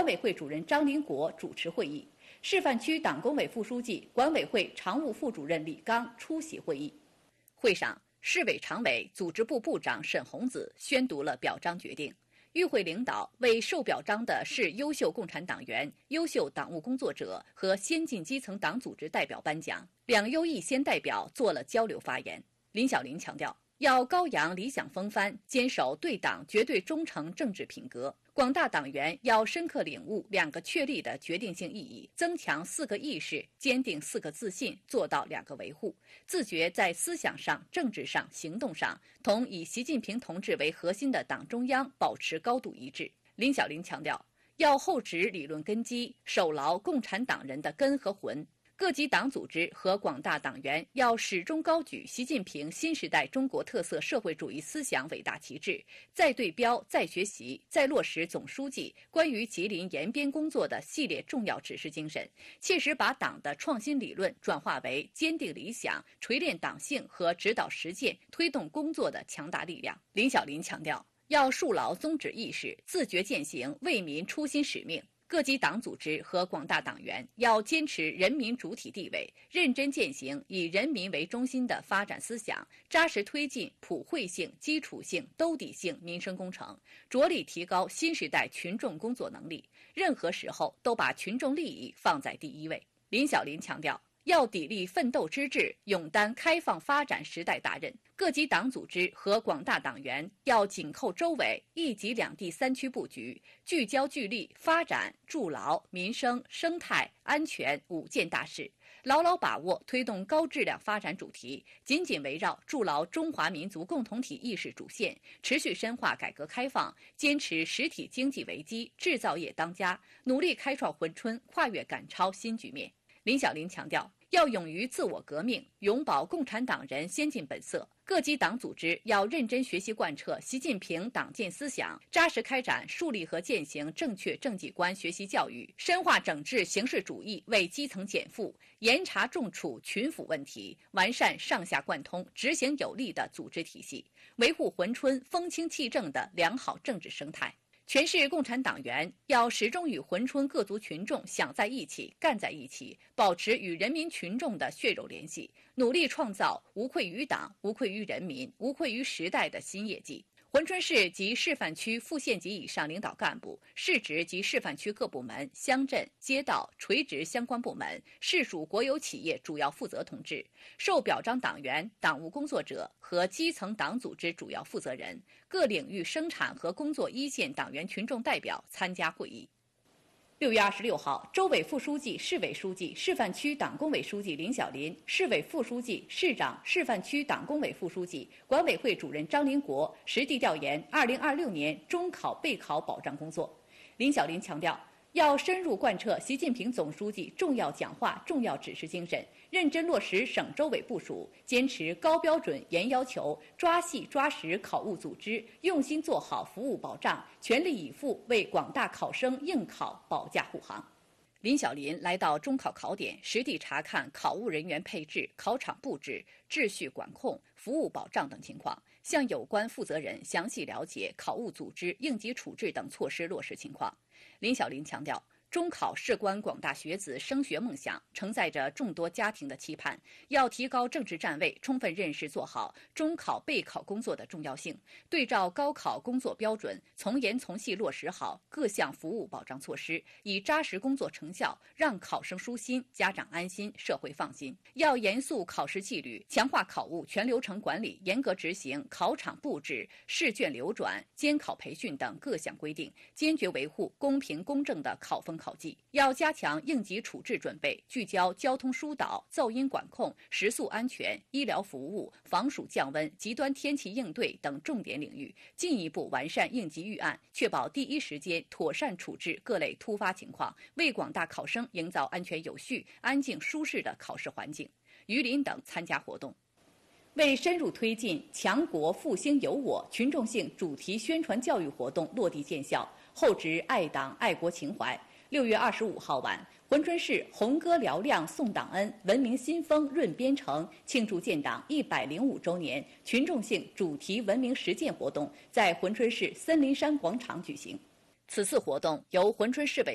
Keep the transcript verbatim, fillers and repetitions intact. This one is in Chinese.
委会主任张林国主持会议，示范区党工委副书记、管委会常务副主任李刚出席会议。会上，市委常委、组织部部长沈洪子宣读了表彰决定。与会领导为受表彰的是优秀共产党员、优秀党务工作者和先进基层党组织代表颁奖。两优一先代表做了交流发言。林小林强调，要高扬理想风范，坚守对党绝对忠诚政治品格。广大党员要深刻领悟两个确立的决定性意义，增强四个意识，坚定四个自信，做到两个维护，自觉在思想上、政治上、行动上同以习近平同志为核心的党中央保持高度一致。林小林强调，要厚植理论根基，守牢共产党人的根和魂。各级党组织和广大党员要始终高举习近平新时代中国特色社会主义思想伟大旗帜，再对标、再学习、再落实总书记关于吉林延边工作的系列重要指示精神，切实把党的创新理论转化为坚定理想、锤炼党性和指导实践、推动工作的强大力量。林小林强调，要树牢宗旨意识，自觉践行为民初心使命。各级党组织和广大党员要坚持人民主体地位，认真践行以人民为中心的发展思想，扎实推进普惠性、基础性、兜底性民生工程，着力提高新时代群众工作能力，任何时候都把群众利益放在第一位。林小林强调，要砥砺奋斗之志，勇担开放发展时代大任。各级党组织和广大党员要紧扣周围一级两地三区布局，聚焦聚力发展筑牢民生、生态、安全五件大事，牢牢把握推动高质量发展主题，紧紧围绕筑牢中华民族共同体意识主线，持续深化改革开放，坚持实体经济为基、制造业当家，努力开创珲春跨越赶超新局面。林小林强调，要勇于自我革命，永葆共产党人先进本色。各级党组织要认真学习贯彻习近平党建思想，扎实开展树立和践行正确政绩观学习教育，深化整治形式主义为基层减负，严查重处群腐问题，完善上下贯通、执行有力的组织体系，维护珲春风清气正的良好政治生态。全市共产党员要始终与珲春各族群众想在一起、干在一起，保持与人民群众的血肉联系，努力创造无愧于党、无愧于人民、无愧于时代的新业绩。珲春市及示范区副县级以上领导干部、市直及示范区各部门、乡镇、街道、垂直相关部门、市属国有企业主要负责同志、受表彰党员、党务工作者和基层党组织主要负责人、各领域生产和工作一线党员群众代表参加会议。六月二十六号，州委副书记、市委书记、示范区党工委书记林小林，市委副书记、市长、示范区党工委副书记、管委会主任张林国实地调研二零二六年中考备考保障工作。林小林强调，要深入贯彻习近平总书记重要讲话、重要指示精神，认真落实省州委部署，坚持高标准、严要求，抓细抓实考务组织，用心做好服务保障，全力以赴为广大考生应考保驾护航。林小林来到中考考点，实地查看考务人员配置、考场布置、秩序管控、服务保障等情况，向有关负责人详细了解考务组织、应急处置等措施落实情况。林小林强调，中考事关广大学子升学梦想，承载着众多家庭的期盼，要提高政治站位，充分认识做好中考备考工作的重要性，对照高考工作标准，从严从细落实好各项服务保障措施，以扎实工作成效让考生舒心、家长安心、社会放心。要严肃考试纪律，强化考务全流程管理，严格执行考场布置、试卷流转、监考培训等各项规定，坚决维护公平公正的考分考绩。要加强应急处置准备，聚焦交通疏导、噪音管控、食宿安全、医疗服务、防暑降温、极端天气应对等重点领域，进一步完善应急预案，确保第一时间妥善处置各类突发情况，为广大考生营造安全有序、安静舒适的考试环境。于林等参加活动。为深入推进强国复兴有我群众性主题宣传教育活动落地见效，厚植爱党爱国情怀，六月二十五号晚，珲春市红歌嘹亮送党恩，文明新风润边城庆祝建党一百零五周年群众性主题文明实践活动在珲春市森林山广场举行。此次活动由珲春市委